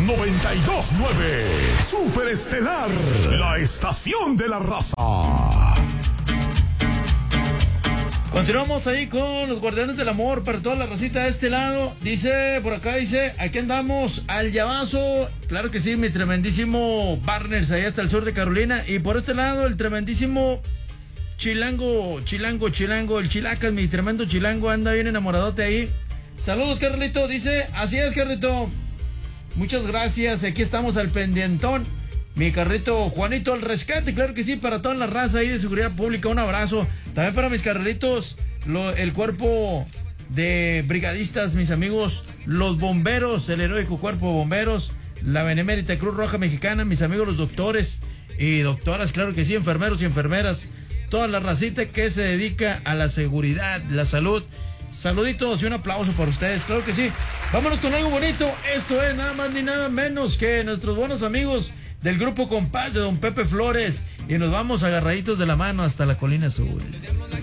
92.9. Superestelar, la estación de la raza. Continuamos ahí con los guardianes del amor para toda la racita de este lado. Dice, por acá dice, aquí andamos al llavazo. Claro que sí, mi tremendísimo partners allá hasta el sur de Carolina. Y por este lado, el tremendísimo chilango, el chilacas, mi tremendo chilango, anda bien enamoradote ahí. Saludos, Carlito, dice, así es, Carlito. Muchas gracias, aquí estamos al pendientón. Mi carrito Juanito al rescate, claro que sí, para toda la raza ahí de seguridad pública, un abrazo. También para mis carnalitos, el cuerpo de brigadistas, mis amigos, los bomberos, el heroico cuerpo de bomberos, la benemérita Cruz Roja Mexicana, mis amigos los doctores y doctoras, claro que sí, enfermeros y enfermeras, toda la racita que se dedica a la seguridad, la salud. Saluditos y un aplauso para ustedes, claro que sí. Vámonos con algo bonito, esto es nada más ni nada menos que nuestros buenos amigos del Grupo Compás de Don Pepe Flores, y nos vamos agarraditos de la mano hasta la Colina Azul.